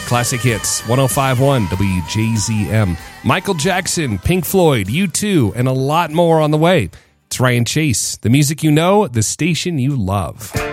Classic Hits, 105.1 WJZM. Michael Jackson, Pink Floyd, U2, and a lot more on the way. It's Ryan Chase, the music you know, the station you love.